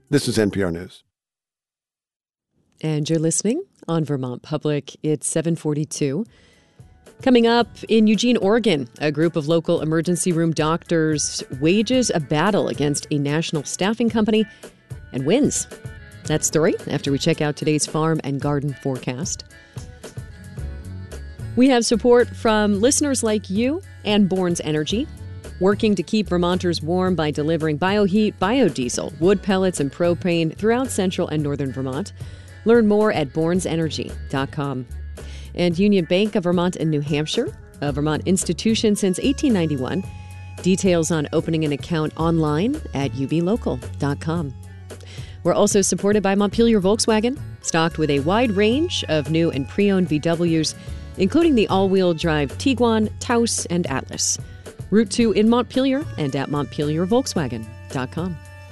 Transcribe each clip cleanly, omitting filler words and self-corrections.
This is NPR News. And you're listening on Vermont Public. It's 7:42. Coming up in Eugene, Oregon, a group of local emergency room doctors wages a battle against a national staffing company and wins. That story after we check out today's farm and garden forecast. We have support from listeners like you and Borns Energy, working to keep Vermonters warm by delivering bioheat, biodiesel, wood pellets, and propane throughout central and northern Vermont. Learn more at bornsenergy.com. And Union Bank of Vermont and New Hampshire, a Vermont institution since 1891. Details on opening an account online at ublocal.com. We're also supported by Montpelier Volkswagen, stocked with a wide range of new and pre-owned VWs, including the all-wheel drive Tiguan, Taos, and Atlas. Route 2 in Montpelier and at montpeliervolkswagen.com.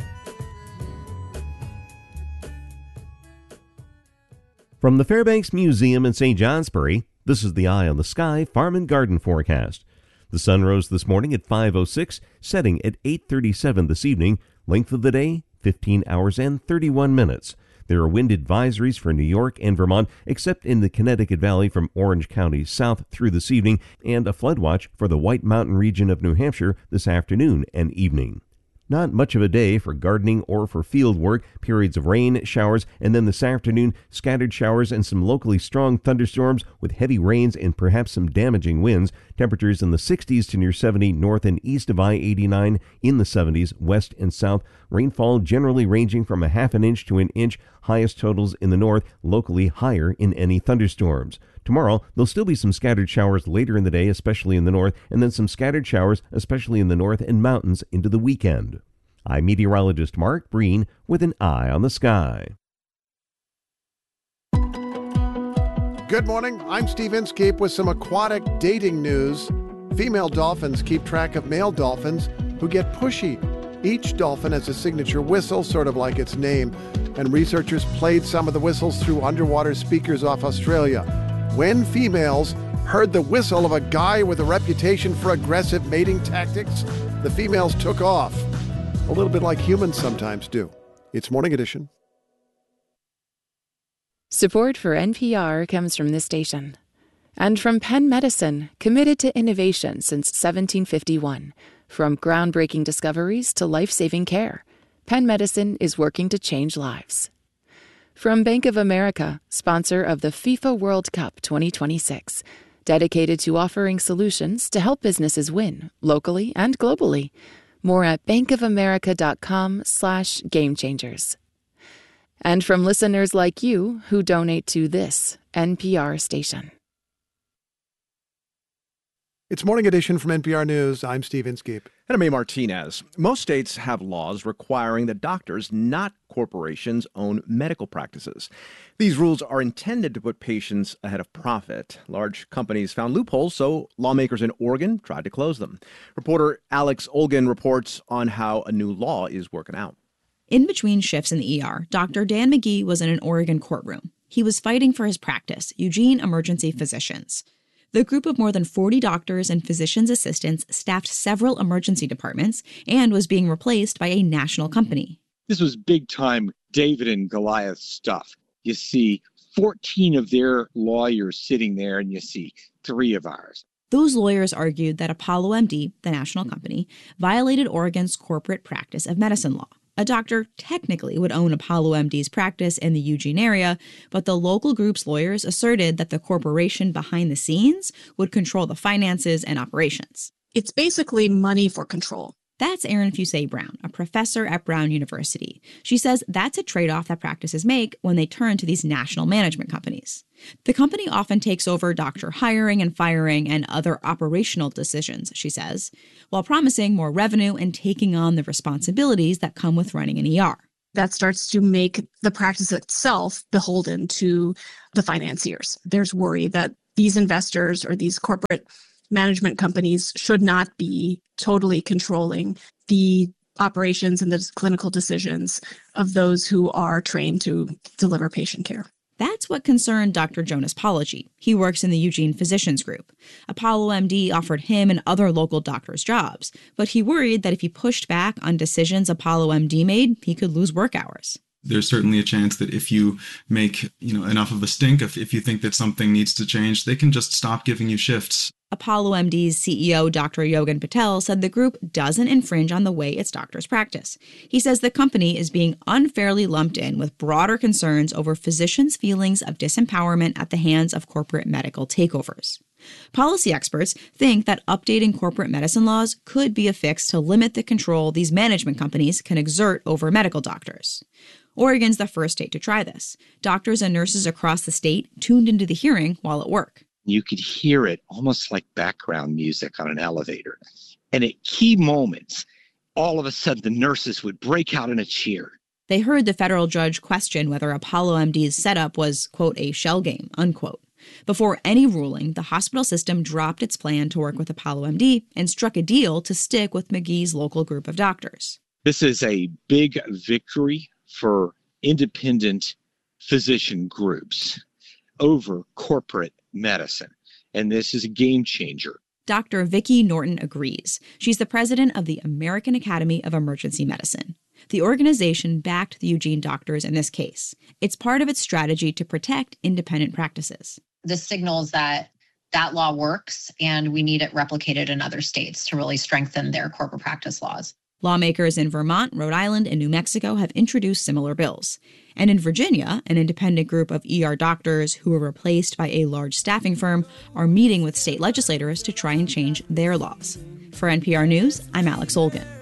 From the Fairbanks Museum in St. Johnsbury, this is the Eye on the Sky Farm and Garden forecast. The sun rose this morning at 5:06, setting at 8:37 this evening. Length of the day, 15 hours and 31 minutes. There are wind advisories for New York and Vermont, except in the Connecticut Valley from Orange County south through this evening, and a flood watch for the White Mountain region of New Hampshire this afternoon and evening. Not much of a day for gardening or for field work. Periods of rain, showers, and then this afternoon, scattered showers and some locally strong thunderstorms with heavy rains and perhaps some damaging winds. Temperatures in the 60s to near 70 north and east of I-89, in the 70s west and south. Rainfall generally ranging from a half an inch to an inch. Highest totals in the north, locally higher in any thunderstorms. Tomorrow, there'll still be some scattered showers later in the day, especially in the north, and then some scattered showers, especially in the north and mountains, into the weekend. I'm meteorologist Mark Breen with an eye on the sky. Good morning. I'm Steve Inskeep with some aquatic dating news. Female dolphins keep track of male dolphins who get pushy. Each dolphin has a signature whistle, sort of like its name, and researchers played some of the whistles through underwater speakers off Australia. When females heard the whistle of a guy with a reputation for aggressive mating tactics, the females took off. A little bit like humans sometimes do. It's Morning Edition. Support for NPR comes from this station and from Penn Medicine, committed to innovation since 1751. From groundbreaking discoveries to life-saving care, Penn Medicine is working to change lives. From Bank of America, sponsor of the FIFA World Cup 2026, dedicated to offering solutions to help businesses win locally and globally. More at bankofamerica.com/gamechangers. And from listeners like you who donate to this NPR station. It's Morning Edition from NPR News. I'm Steve Inskeep. And I'm A. Martinez. Most states have laws requiring that doctors, not corporations, own medical practices. These rules are intended to put patients ahead of profit. Large companies found loopholes, so lawmakers in Oregon tried to close them. Reporter Alex Olgin reports on how a new law is working out. In between shifts in the ER, Dr. Dan McGee was in an Oregon courtroom. He was fighting for his practice, Eugene Emergency Physicians. The group of more than 40 doctors and physician's assistants staffed several emergency departments and was being replaced by a national company. This was big-time David and Goliath stuff. You see 14 of their lawyers sitting there, and you see 3 of ours. Those lawyers argued that Apollo MD, the national company, violated Oregon's corporate practice of medicine law. A doctor technically would own Apollo MD's practice in the Eugene area, but the local group's lawyers asserted that the corporation behind the scenes would control the finances and operations. It's basically money for control. That's Erin Fusay-Brown, a professor at Brown University. She says that's a trade-off that practices make when they turn to these national management companies. The company often takes over doctor hiring and firing and other operational decisions, she says, while promising more revenue and taking on the responsibilities that come with running an ER. That starts to make the practice itself beholden to the financiers. There's worry that these investors or these corporate management companies should not be totally controlling the operations and the clinical decisions of those who are trained to deliver patient care. That's what concerned Dr. Jonas Pology. He works in the Eugene Physicians Group. Apollo MD offered him and other local doctors jobs, but he worried that if he pushed back on decisions Apollo MD made, he could lose work hours. There's certainly a chance that if you make, enough of a stink, if you think that something needs to change, they can just stop giving you shifts. Apollo MD's CEO, Dr. Yogan Patel, said the group doesn't infringe on the way its doctors practice. He says the company is being unfairly lumped in with broader concerns over physicians' feelings of disempowerment at the hands of corporate medical takeovers. Policy experts think that updating corporate medicine laws could be a fix to limit the control these management companies can exert over medical doctors. Oregon's the first state to try this. Doctors and nurses across the state tuned into the hearing while at work. You could hear it almost like background music on an elevator. And at key moments, all of a sudden, the nurses would break out in a cheer. They heard the federal judge question whether Apollo MD's setup was, quote, a shell game, unquote. Before any ruling, the hospital system dropped its plan to work with Apollo MD and struck a deal to stick with McGee's local group of doctors. This is a big victory for independent physician groups over corporate medicine, and this is a game changer. Dr. Vicki Norton agrees. She's the president of the American Academy of Emergency Medicine. The organization backed the Eugene doctors in this case. It's part of its strategy to protect independent practices. This signals that law works, and we need it replicated in other states to really strengthen their corporate practice laws. Lawmakers in Vermont, Rhode Island, and New Mexico have introduced similar bills. And in Virginia, an independent group of ER doctors who were replaced by a large staffing firm are meeting with state legislators to try and change their laws. For NPR News, I'm Alex Olgin.